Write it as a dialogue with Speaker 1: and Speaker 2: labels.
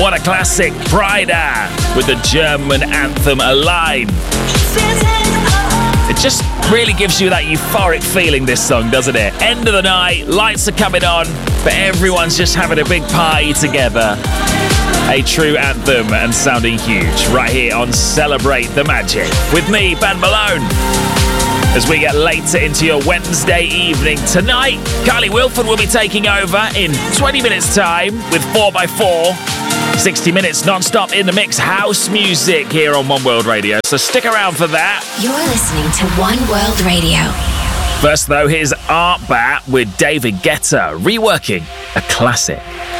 Speaker 1: What a classic, Pryda, with the German anthem Align. It just really gives you that euphoric feeling, this song, doesn't it? End of the night, lights are coming on, but everyone's just having a big party together. A true anthem and sounding huge right here on Celebrate the Magic with me, Ben Malone. As we get later into your Wednesday evening tonight, Kylie Wilford will be taking over in 20 minutes time with 4x4. 60 minutes non-stop in the mix house music here on One World Radio. So stick around for that.
Speaker 2: You're listening to One World Radio.
Speaker 1: First though, here's Art Bat with David Guetta reworking a classic.